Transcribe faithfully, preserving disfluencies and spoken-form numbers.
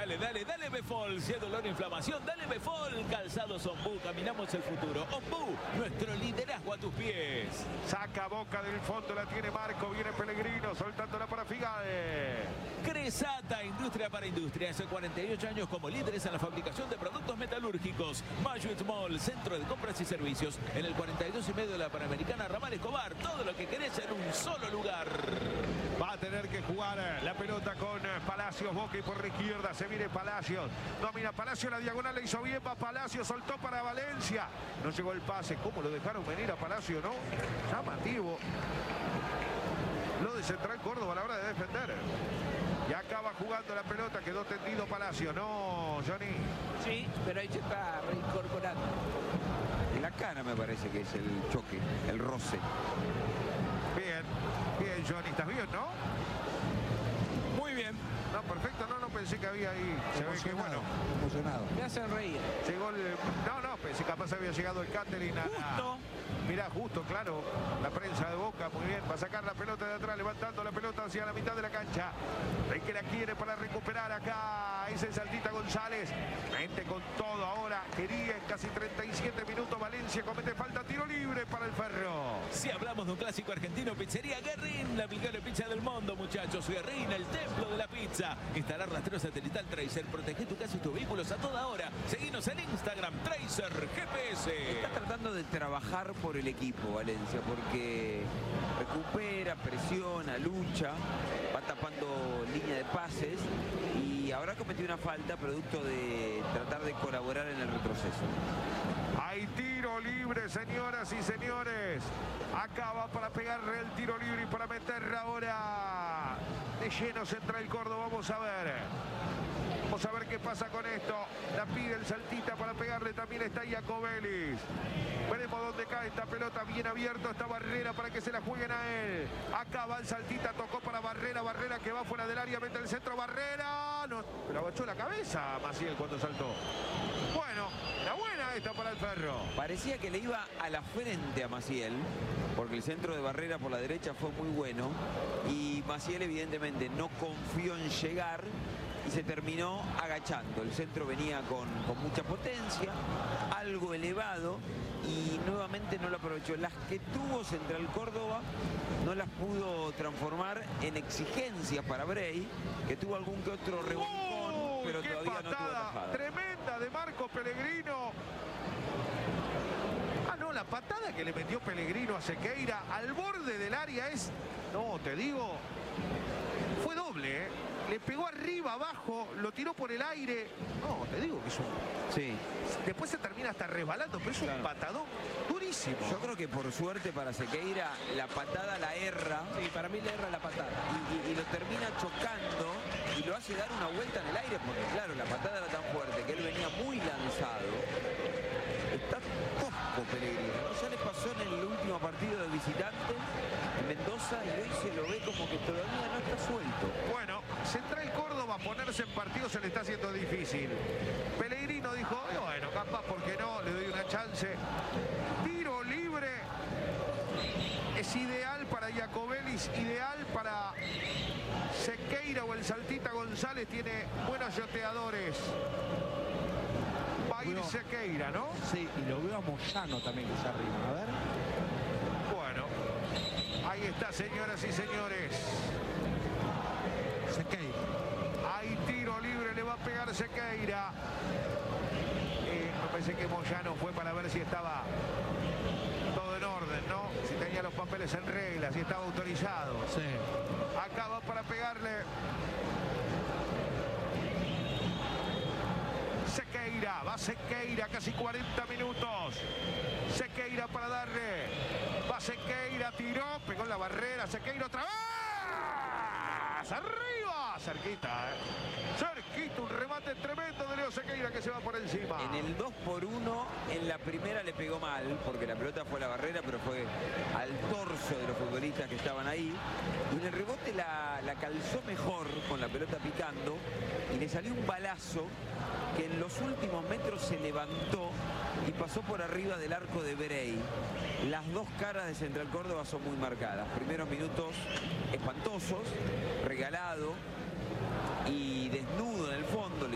Dale, dale, dale Befol. Si hay dolor o inflamación, dale Befol. Calzados Ombú, caminamos el futuro. Ombú, nuestro liderazgo a tus pies. Saca Boca del fondo, la tiene Marco. Viene Pellegrino, soltándola para Figade. Cresata, industria para industria. Hace cuarenta y ocho años como líderes en la fabricación de productos metalúrgicos. Mayuit Mall, centro de compras y servicios. En el cuarenta y dos y medio de la Panamericana Ramal Escobar. Todo lo que querés en un solo lugar. Va a tener que jugar la pelota con Palacios. Boca y por la izquierda se viene Palacios. Domina Palacios, la diagonal le hizo bien. Va Palacios, soltó para Valencia. No llegó el pase. ¿Cómo lo dejaron venir a Palacios, no? Llamativo. Lo de Central Córdoba a la hora de defender. Y acaba jugando la pelota. Quedó tendido Palacios. No, Johnny. Sí, pero ahí se está reincorporando. En la cara me parece que es el choque, el roce. Bien, bien, Johnny. ¿Estás bien, no? Muy bien. No, perfecto. No, no pensé que había ahí. Se ve que bueno. Emocionado. Me hacen reír. Llegó el... No, no, pensé que capaz había llegado el catering a... Justo. Mirá, justo, claro. La prensa de Boca, muy bien. Va a sacar la pelota de atrás, levantando la pelota hacia la mitad de la cancha. El que la quiere para recuperar acá. Es el Saltita González. Mente con todo ahora. Quería en casi treinta y siete minutos. Valencia comete falta. Tiro libre para el Ferro. Si hablamos de un clásico argentino, Pizzería Guerrín, la mejor pizza del mundo, muchachos. Guerrín, el templo de la pizza. Instalar rastreo satelital Tracer. Protege tu casa y tus vehículos a toda hora. Seguinos en Instagram, Tracer G P S. Está tratando de trabajar por el equipo Valencia, porque recupera, presiona, lucha, va tapando línea de pases y habrá cometido una falta producto de tratar de colaborar en el retroceso. Hay tiro libre, señoras y señores. Acaba para pegarle el tiro libre y para meter ahora de lleno Central Córdoba. Vamos a ver. Vamos a ver qué pasa con esto. La pide el Saltita para pegarle. También está Iacobelis. Veremos dónde cae esta pelota. Bien abierto esta Barrera para que se la jueguen a él. Acá va el Saltita. Tocó para Barrera. Barrera que va fuera del área. Mete el centro. Barrera. No, pero agachó la cabeza Maciel cuando saltó. Bueno, la buena esta para el Ferro. Parecía que le iba a la frente a Maciel, porque el centro de Barrera por la derecha fue muy bueno. Y Maciel evidentemente no confió en llegar y se terminó agachando. El centro venía con, con mucha potencia, algo elevado y nuevamente no lo aprovechó. Las que tuvo Central Córdoba no las pudo transformar en exigencias para Bray, que tuvo algún que otro revolcón, pero qué todavía patada no tuvo tajada. Tremenda de Marcos Pellegrino. Ah, no, la patada que le metió Pellegrino a Sequeira al borde del área es... No, te digo... Fue doble, ¿eh? Le pegó arriba, abajo, lo tiró por el aire. No, te digo que es un... Sí. Después se termina hasta resbalando, pero es Claro. un patadón durísimo. Yo creo que por suerte para Sequeira la patada la erra Sí, para mí le erra la patada. y, y- y lo termina chocando y lo hace dar una vuelta en el aire, porque claro, la patada era tan fuerte que él venía muy lanzado. Está tosco Pellegrino, ¿no? Ya le pasó en el último partido de visitante en Mendoza y hoy se lo ve como que todavía no está suelto. Bueno, Central Córdoba ponerse en partido se le está haciendo difícil. Pellegrino dijo, "Eh, bueno, capaz, porque no, le doy una chance. Tiro libre. Es ideal para Iacobelis, ideal para Sequeira o el Saltita González. Tiene buenos yoteadores. Va a ir Bueno. Sequeira, ¿no? Sí, y lo veo a Moyano también que se arriba. A ver. Bueno, ahí está, señoras y señores. Sequeira. Hay tiro libre, le va a pegar Sequeira. Eh, me parece que Moyano fue para ver si estaba todo en orden, ¿no? Si tenía los papeles en regla, si estaba autorizado. Sí. Acá va para pegarle. Sequeira, va Sequeira, casi cuarenta minutos. Sequeira para darle. Va Sequeira, tiró, pegó en la barrera. Sequeira otra vez. Arriba, cerquita, ¿eh? Cerquita, un remate tremendo de Leo Sequeira que se va por encima. En el dos por uno, en la primera le pegó mal, porque la pelota fue a la barrera, pero fue al torso de los futbolistas que estaban ahí. Y en el rebote la, la calzó mejor con la pelota picando y le salió un balazo que en los últimos metros se levantó y pasó por arriba del arco de Bray. Las dos caras de Central Córdoba son muy marcadas. Primeros minutos espantosos, regalado y desnudo en el fondo.